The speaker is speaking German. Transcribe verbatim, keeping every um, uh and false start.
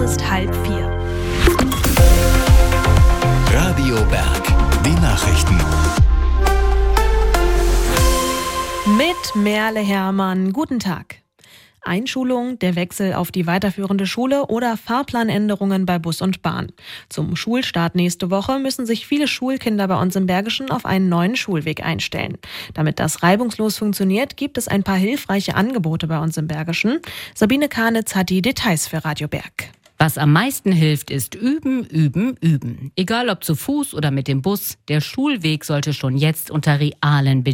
ist halb vier. Radio Berg, die Nachrichten. Mit Merle Herrmann, guten Tag. Einschulung, der Wechsel auf die weiterführende Schule oder Fahrplanänderungen bei Bus und Bahn. Zum Schulstart nächste Woche müssen sich viele Schulkinder bei uns im Bergischen auf einen neuen Schulweg einstellen. Damit das reibungslos funktioniert, gibt es ein paar hilfreiche Angebote bei uns im Bergischen. Sabine Karnitz hat die Details für Radio Berg. Was am meisten hilft, ist üben, üben, üben. Egal ob zu Fuß oder mit dem Bus, der Schulweg sollte schon jetzt unter realen Bedingungen